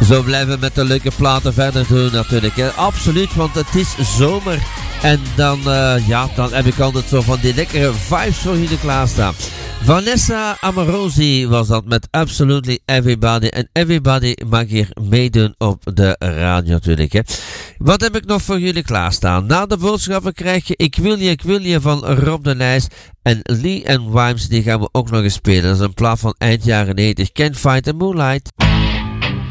Zo blijven we met de leuke platen verder doen natuurlijk. Hè. Absoluut, want het is zomer. En dan heb ik altijd zo van die lekkere vibes voor jullie klaarstaan. Vanessa Amorosi was dat met Absolutely Everybody. En Everybody mag hier meedoen op de radio natuurlijk. Hè. Wat heb ik nog voor jullie klaarstaan? Na de boodschappen krijg je Ik wil je van Rob de Nijs. En Lee and Wimes, die gaan we ook nog eens spelen. Dat is een plaat van eind jaren 90. Can't Fight the Moonlight.